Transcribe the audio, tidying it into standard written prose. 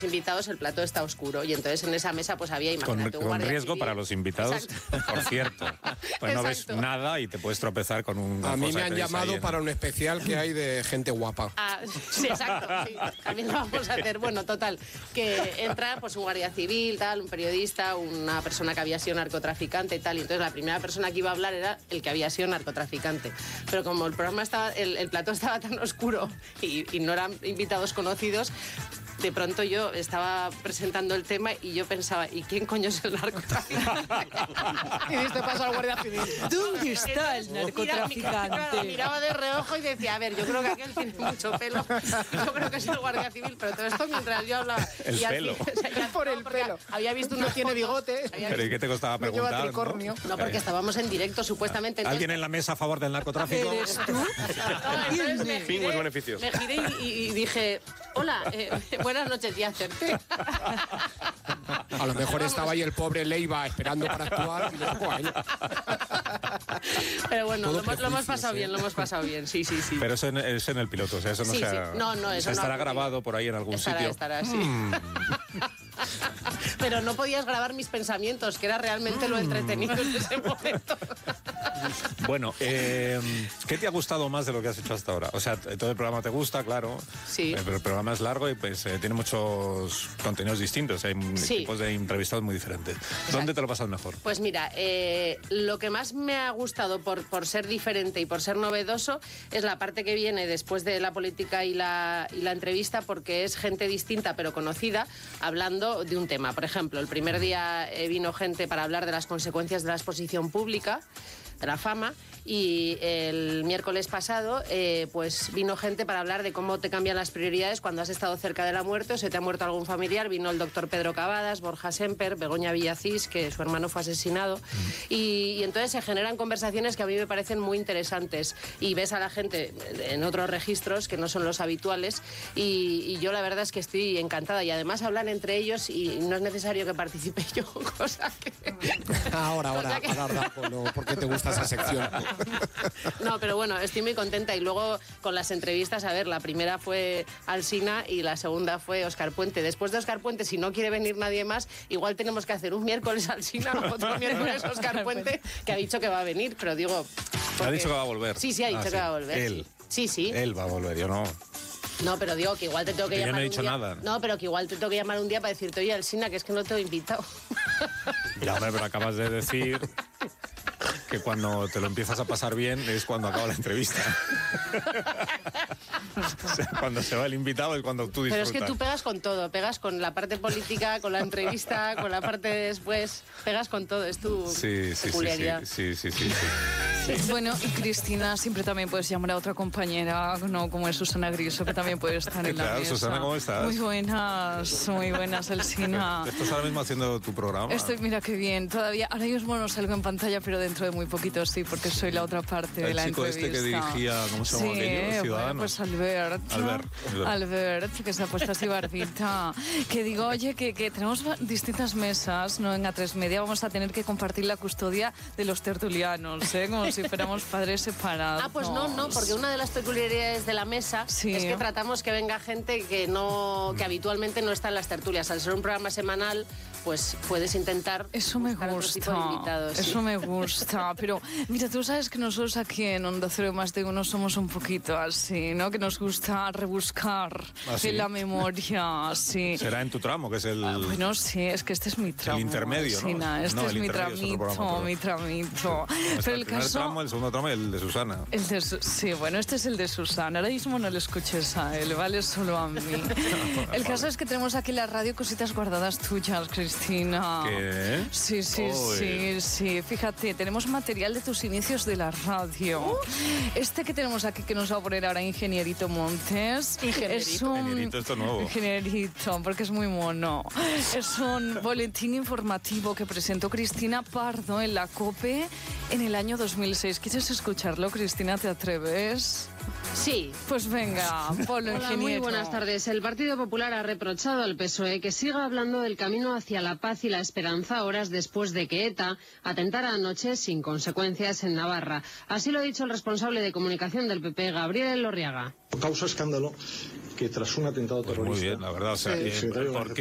invitados el plato está oscuro y entonces en esa mesa pues había, imagínate, un guardia riesgo civil. para los invitados, por cierto. Pues no ves nada y te puedes tropezar con un... A mí me han llamado para un especial que hay de gente guapa. Sí, exacto, sí, también lo vamos a hacer. Bueno, total, que entra pues un guardia civil, tal, un periodista, una persona que había sido narcotraficante y tal, y entonces la primera persona que iba a hablar era el que había sido narcotraficante. Pero como el programa estaba, el plató estaba tan oscuro y no eran invitados conocidos, de pronto yo estaba presentando el tema y yo pensaba, ¿y quién coño es el narcotraficante? Y diste paso al guardia civil. ¿Dónde está el narcotraficante? Miraba de reojo y decía, a ver, yo creo que aquel tiene mucho pelo. Yo creo que es el guardia civil, pero todo esto mientras yo hablaba. El pelo. Por el pelo. Había visto una tiene bigote. ¿Pero y qué te costaba preguntar? Lleva tricornio. No, porque estábamos en directo, supuestamente. ¿Alguien en la mesa a favor del narcotráfico? ¿Eres tú? Fin, buenos beneficios. Me giré y dije, hola, buenas noches, y acerté. A lo mejor estaba ahí el pobre Leiva esperando para actuar y luego ahí. Pero bueno, lo hemos pasado bien, sí. Pero eso es en el piloto, o sea, eso no Sí, se sí. No, eso estará no, grabado por ahí en algún sitio. Estará, sí. Pero no podías grabar mis pensamientos, que era realmente lo entretenido en ese momento. Bueno, ¿qué te ha gustado más de lo que has hecho hasta ahora? O sea, todo el programa te gusta, claro. Sí. Pero el programa es largo y pues tiene muchos contenidos distintos. Hay tipos de entrevistados muy diferentes. Exacto. ¿Dónde te lo pasas mejor? Pues mira, lo que más me ha gustado por ser diferente y por ser novedoso es la parte que viene después de la política y la entrevista, porque es gente distinta pero conocida hablando de un tema. Por ejemplo, el primer día vino gente para hablar de las consecuencias de la exposición pública, de la fama, y el miércoles pasado pues vino gente para hablar de cómo te cambian las prioridades cuando has estado cerca de la muerte o se te ha muerto algún familiar. Vino el doctor Pedro Cavadas, Borja Semper, Begoña Villacís, que su hermano fue asesinado, y entonces se generan conversaciones que a mí me parecen muy interesantes y ves a la gente en otros registros que no son los habituales y yo la verdad es que estoy encantada y además hablan entre ellos y no es necesario que participe yo, cosa que... Ahora, ¿por qué te gusta esa sección? No, pero bueno, estoy muy contenta y luego con las entrevistas, a ver, la primera fue Alsina y la segunda fue Óscar Puente. Después de Óscar Puente, si no quiere venir nadie más, igual tenemos que hacer un miércoles Alsina, otro miércoles Óscar Puente, que ha dicho que va a venir, pero digo... Ha dicho que va a volver. Sí, ha dicho que va a volver. Él. Sí. Él va a volver, yo no. No, pero digo que igual te tengo que llamar yo no he un dicho día. nada. No, pero que igual te tengo que llamar un día para decirte, oye, Alsina, que es que no te he invitado. Ya, hombre, pero acabas de decir que cuando te lo empiezas a pasar bien es cuando acaba la entrevista. O sea, cuando se va el invitado es cuando tú disfrutas. Pero es que tú pegas con todo, pegas con la parte política, con la entrevista, con la parte de después, pegas con todo, es tu peculiaridad. Sí. Bueno, y Cristina, siempre también puedes llamar a otra compañera, ¿no? Como es Susana Griso, que también puede estar en la mesa. Susana, ¿cómo estás? Muy buenas, Alsina. ¿Estás ahora mismo haciendo tu programa? Mira qué bien, todavía, ahora mismo no salgo en pantalla, pero dentro de muy poquito sí, porque soy la otra parte de la entrevista. El chico este que dirigía, ¿cómo se llama aquello? Ciudadanos. Pues Albert, que se ha puesto así barbita. Que digo, oye, que tenemos distintas mesas, ¿no? En A3 Media vamos a tener que compartir la custodia de los tertulianos, ¿eh? Como si fuéramos padres separados. Pues no, porque una de las peculiaridades de la mesa es que tratamos que venga gente que habitualmente no está en las tertulias. Al ser un programa semanal, pues puedes intentar eso me gusta, eso me gusta. Pero mira, tú sabes que nosotros aquí en Onda Cero Más de Uno somos un poquito así, ¿no? Que nos gusta rebuscar en la memoria, sí. Será en tu tramo, que es el... bueno, sí, es que este es mi tramo. El intermedio, ¿no? Este es mi tramito. Pero el primer tramo, el segundo tramo y el de Susana. Sí, bueno, este es el de Susana. Ahora mismo no le escuches a él, vale solo a mí. El caso es que tenemos aquí en la radio cositas guardadas tuyas, Cristina. ¿Qué? Sí. Fíjate, tenemos material de tus inicios de la radio. Este que tenemos aquí, que nos va a poner ahora Ingenierito Montes. Ingenierito, esto nuevo. Ingenierito, porque es muy mono. Es un boletín informativo que presentó Cristina Pardo en la COPE en el año 2006. ¿Quieres escucharlo, Cristina? ¿Te atreves? Sí. Pues venga, ponlo, Hola, muy buenas tardes. El Partido Popular ha reprochado al PSOE que siga hablando del camino hacia la paz y la esperanza horas después de que ETA atentara anoche sin consecuencias en Navarra. Así lo ha dicho el responsable de comunicación del PP, Gabriel Elorriaga. Causa escándalo que tras un atentado Pues terrorista... muy bien, la verdad. O sea, el secretario de ¿por